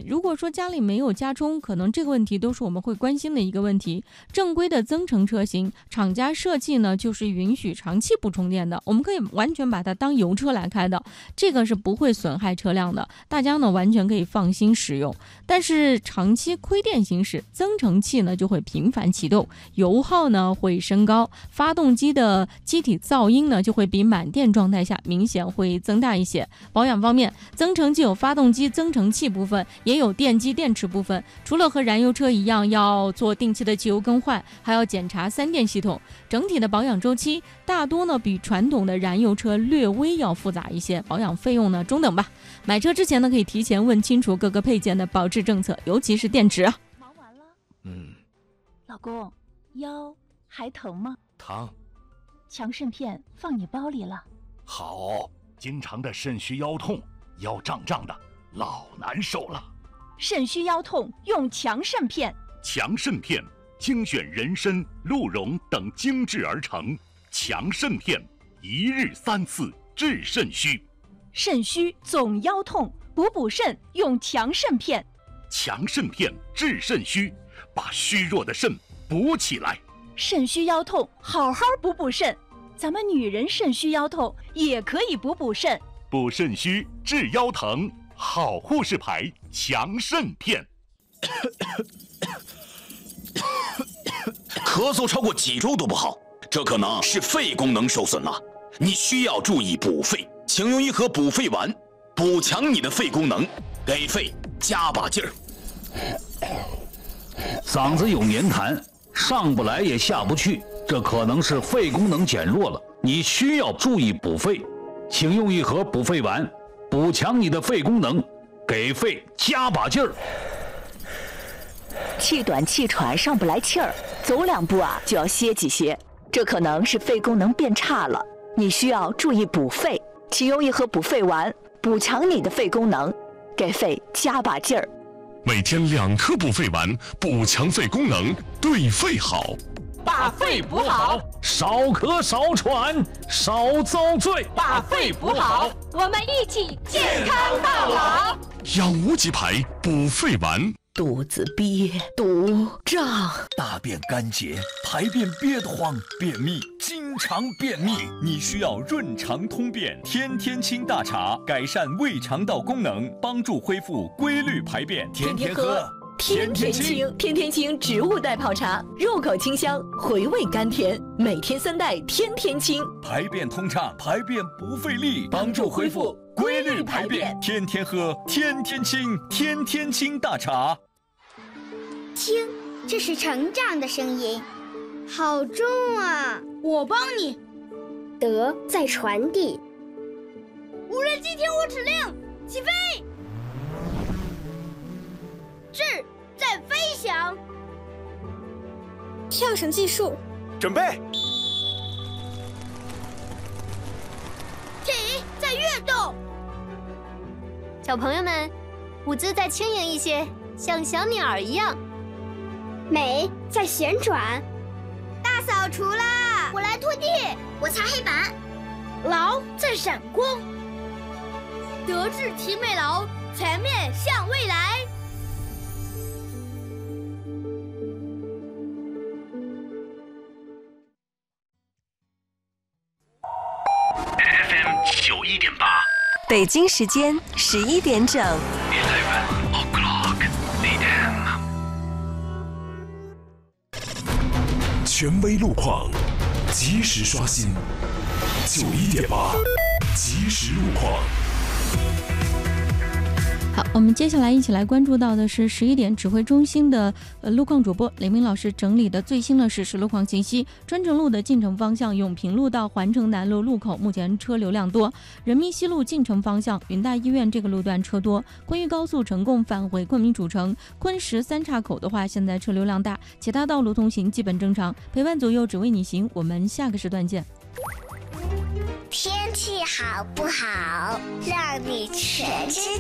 如果说家里没有加充，可能这个问题都是我们会关心的一个问题。正规的增程车型，厂家设计呢就是允许长期不充电的，我们可以完全把它当油车来开的，这个是不会损害车辆的，大家呢完全可以放心使用。但是长期亏电行驶，增程器呢就会频繁启动，油耗呢会升高，发动机的机体噪音呢就会比满电状态下明显会增大一些。保养方面，增程器有发动机增程器部分，也有电机电池部分，除了和燃油车一样要做定期的汽油更换，还要检查三电系统。整体的保养周期大多呢比传统的燃油车略微要复杂一些，保养费用呢中等吧。买车之前呢可以提前问清楚各个配件的保质政策，尤其是电池。 忙完了？老公，腰还疼吗？ 疼。 强肾片放你包里了。 好，经常的肾虚腰痛，腰胀胀的，老难受了。 肾虚腰痛用强肾片。 强肾片精选人参、鹿茸等精制而成，强肾片一日3次治肾虚。 肾虚总腰痛，补肾用强肾片。 强肾片治肾虚，把虚弱的肾补起来。 肾虚腰痛好好补肾，咱们女人肾虚腰痛也可以补肾。 补肾虚治腰疼，好护士牌强肾片。 咳嗽超过几周都不好，这可能是肺功能受损了，你需要注意补肺，请用一盒补肺丸，补强你的肺功能，给肺加把劲儿。 嗓子有黏痰，上不来也下不去，这可能是肺功能减弱了，你需要注意补肺，请用一盒补肺丸，补强你的肺功能，给肺加把劲儿。 气短气喘上不来气儿，走2步就要歇几歇，这可能是肺功能变差了，你需要注意补肺，请用一盒补肺丸，补强你的肺功能，给肺加把劲儿。 每天2颗补肺丸，补强肺功能，对肺好。 把肺补好， 少咳少喘少遭罪。 把肺补好，我们一起健康到老。 养无极牌补肺丸。 肚子憋、堵、胀， 大便干结，排便憋得慌，便秘，经常便秘，你需要润肠通便天天清大茶，改善胃肠道功能，帮助恢复规律排便。天天喝， 天天清。天天清植物代泡茶，入口清香，回味甘甜，每天3袋，天天清， 排便通畅，排便不费力，帮助恢复规律排便。天天喝，天天清，天天清大茶。 听，这是成长的声音，好重啊！ 我帮你。 德在传递。 无人机听我指令，起飞。智在飞翔。 跳绳技术， 准备。 体在跃动。 小朋友们，舞姿再轻盈一些，像小鸟一样。 美在旋转。 大扫除啦！ 我来拖地，我擦黑板。 劳在闪光。德智体美劳，全面向未来。 FM 91.8， 北京时间11点整。 权威路况，及时刷新。91.8，即时路况。 好，我们接下来一起来关注到的是11点指挥中心的路况主播雷鸣老师整理的最新的实时路况信息。专程路的进城方向永平路到环城南路路口目前车流量多，人民西路进城方向云大医院这个路段车多，昆渝高速成功返回昆明主城，昆石3岔口的话现在车流量大，其他道路通行基本正常。陪伴左右只为你行，我们下个时段见。 天气好不好，让你全知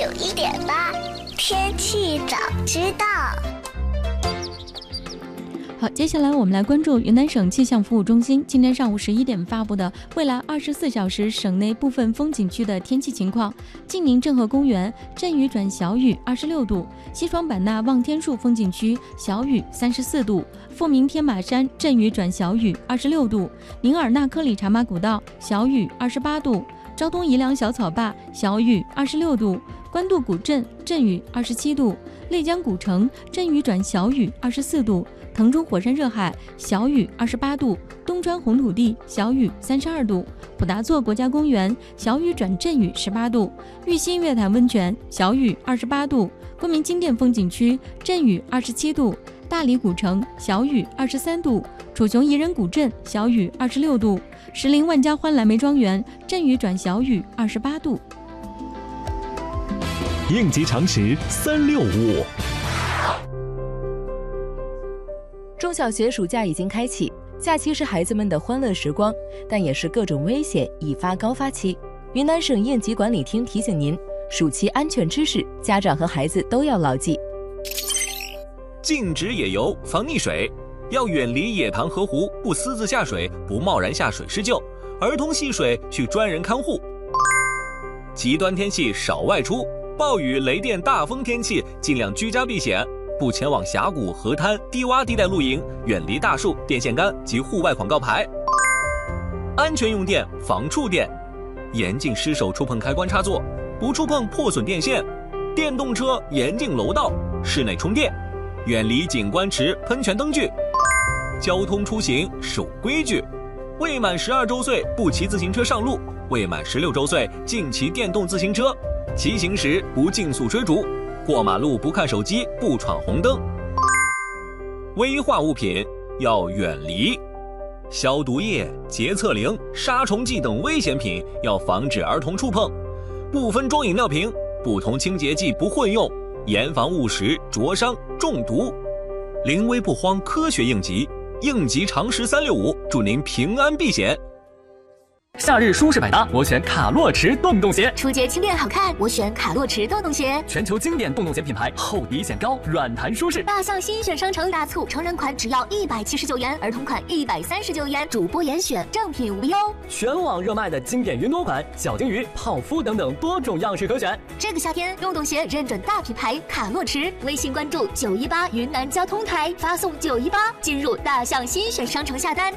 道。91.8，天气早知道。 好，接下来我们来关注云南省气象服务中心今天上午11点发布的未来24小时省内部分风景区的天气情况。晋宁镇河公园阵雨转小雨26度，西双版纳望天树风景区小雨34度，富民天马山阵雨转小雨26度，宁尔纳科里茶马古道小雨28度，昭东宜良小草坝小雨26度，官渡古镇阵雨27度，丽江古城阵雨转小雨24度，腾冲火山热海小雨28度，东川红土地小雨32度，普达措国家公园小雨转阵雨18度，玉溪月潭温泉小雨28度，昆明金殿风景区阵雨27度，大理古城小雨23度，楚雄彝人古镇小雨26度，石林万家欢蓝莓庄园阵雨转小雨28度。 应急常识365。 中小学暑假已经开启，假期是孩子们的欢乐时光，但也是各种危险易发高发期。云南省应急管理厅提醒您，暑期安全知识，家长和孩子都要牢记。 禁止野游，防溺水，要远离野塘河湖，不私自下水，不贸然下水施救，儿童戏水需专人看护。极端天气少外出，暴雨、雷电、大风天气尽量居家避险，不前往峡谷、河滩、低洼地带露营，远离大树、电线杆及户外广告牌。安全用电，防触电，严禁失手触碰开关插座，不触碰破损电线。电动车严禁楼道，室内充电，远离景观池、喷泉灯具。交通出行守规矩，未满12周岁不骑自行车上路，未满16周岁禁骑电动自行车。骑行时不竞速追逐，过马路不看手机，不闯红灯。危化物品要远离，消毒液、洁厕灵、杀虫剂等危险品要防止儿童触碰。不分装饮料瓶，不同清洁剂不混用，严防误食、灼伤、中毒。临危不慌，科学应急，应急常识365，祝您平安避险。 夏日舒适百搭，我选卡洛驰洞洞鞋。 初节轻便好看，我选卡洛驰洞洞鞋。 全球经典洞洞鞋品牌，厚底显高，软弹舒适。 大象新选商城大促，成人款只要179元，儿童款139元，主播严选，正品无忧。 全网热卖的经典云朵款、小金鱼、泡芙等等多种样式可选。 这个夏天，洞洞鞋认准大品牌卡洛驰，微信关注918云南交通台，发送918进入大象新选商城下单。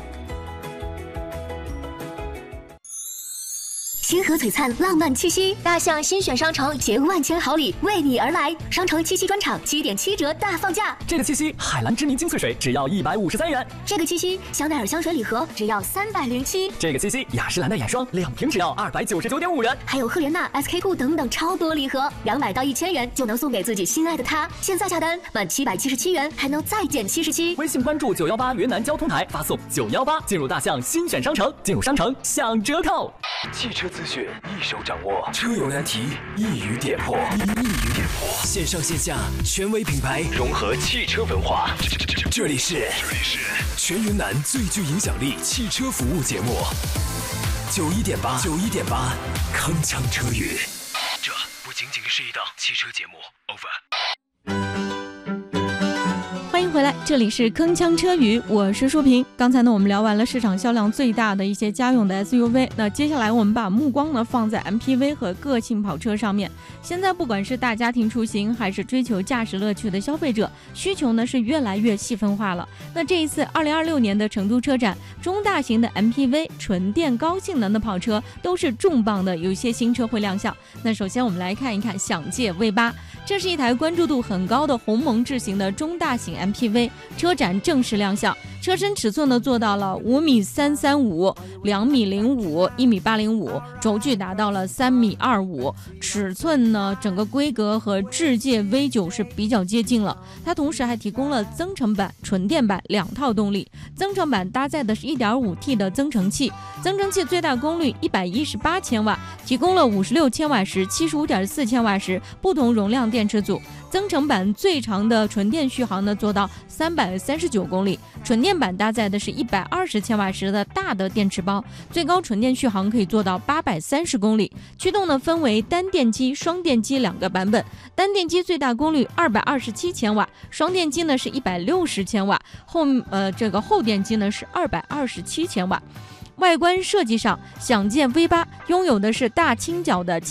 星河璀璨，浪漫气息，大象新选商城携万千好礼为你而来。商城七夕专场7.7折大放价。 这个七夕，海蓝之谜精粹水只要153元。 这个七夕，香奈儿香水礼盒只要307。 这个七夕，雅诗兰黛眼霜2瓶只要299.5元。 还有赫莲娜、SK-2等等超多礼盒，200到1000元就能送给自己心爱的他。现在下单满777元还能再减77。 微信关注918云南交通台，发送918进入大象新选商城，进入商城享折扣。 汽车资讯一手掌握，车友难题一语点破，线上线下权威品牌融合汽车文化，这里是全云南最具影响力汽车服务节目91.8，铿锵车语。这不仅仅是一档汽车节目 ，over。 欢迎回来，这里是铿锵车语，我是舒平。刚才呢，我们聊完了市场销量最大的一些家用的 SUV， 那接下来我们把目光呢放在 MPV 和个性跑车上面。现在不管是大家庭出行，还是追求驾驶乐趣的消费者，需求呢是越来越细分化了。那这一次2026年的成都车展，中大型的 MPV、纯电高性能的跑车都是重磅的，有一些新车会亮相。那首先我们来看一看享界 V8， 这是一台关注度很高的鸿蒙智行的中大型 MPV， 车展正式亮相。车身尺寸呢做到了5.335米、2.05米、1.805米，轴距达到了3.25米，尺寸呢整个规格和智界 V9 是比较接近了。它同时还提供了增程版、纯电版2套动力。增程版搭载的是 1.5T 的增程器，增程器最大功率118千瓦，提供了56千瓦时、75.4千瓦时不同容量电池组。增程版最长的纯电续航呢做到 339公里。纯电版搭载的是120千瓦时的大的电池包，最高纯电续航可以做到830公里。驱动呢分为单电机、双电机2个版本，单电机最大功率227千瓦，双电机呢是160千瓦，后电机呢是227千瓦。外观设计上，享健 V8 拥有的是大倾角的